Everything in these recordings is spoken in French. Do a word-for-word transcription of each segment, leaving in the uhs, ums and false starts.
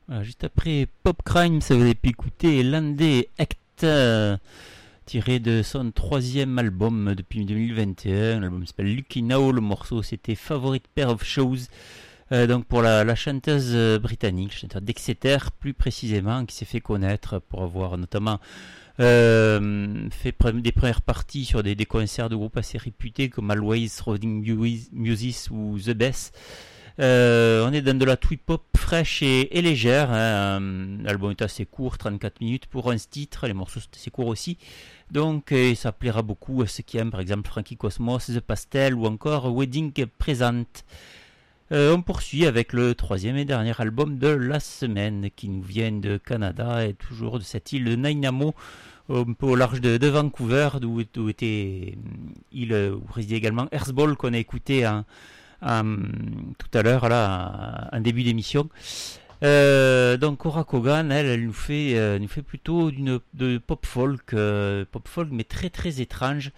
Voilà, juste après Pop Crime, ça vous avez pu écouter Landé Act, euh, tiré de son troisième album depuis deux mille vingt et un. L'album s'appelle Lucky Now, le morceau c'était Favorite Pair of Shoes. Euh, donc pour la, la chanteuse britannique, chanteuse d'Exeter plus précisément, qui s'est fait connaître pour avoir notamment euh, fait pre- des premières parties sur des, des concerts de groupes assez réputés comme Always, Roving Muses ou The Best. Euh, on est dans de la tweet pop fraîche et, et légère. Hein. L'album est assez court, trente-quatre minutes pour onze titres. Les morceaux sont assez courts aussi. Donc euh, ça plaira beaucoup à ceux qui aiment par exemple Frankie Cosmos, The Pastel ou encore Wedding Present. Euh, on poursuit avec le troisième et dernier album de la semaine qui nous vient de Canada et toujours de cette île de Nanaimo, un peu au large de, de Vancouver, d'où, d'où était île où résidait également Earthball qu'on a écouté en, en, tout à l'heure là, en début d'émission. Euh, donc Cora Kogan, elle, elle nous fait, euh, nous fait plutôt d'une de pop folk, euh, pop folk mais très très étrange.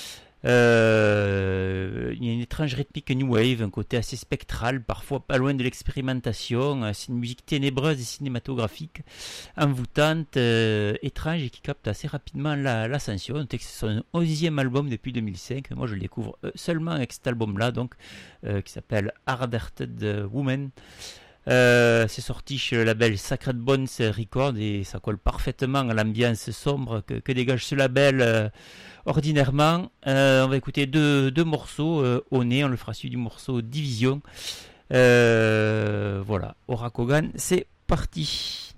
Euh, il y a une étrange rythmique new wave, un côté assez spectral, parfois pas loin de l'expérimentation. C'est une musique ténébreuse et cinématographique, envoûtante, euh, étrange et qui capte assez rapidement la, l'ascension. C'est son onzième album depuis deux mille cinq. Moi, je le découvre seulement avec cet album-là, donc euh, qui s'appelle Hard-Hearted Woman. Euh, c'est sorti chez le label Sacred Bones Records et ça colle parfaitement à l'ambiance sombre que, que dégage ce label euh, ordinairement. Euh, on va écouter deux, deux morceaux euh, au nez, on le fera suivre du morceau Division. Euh, voilà, Cora Kogan, c'est parti.